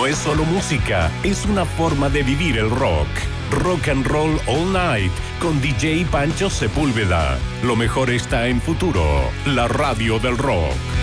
no es solo música, es una forma de vivir el rock. Rock and Roll All Night con DJ Pancho Sepúlveda. Lo mejor está en Futuro, la radio del rock.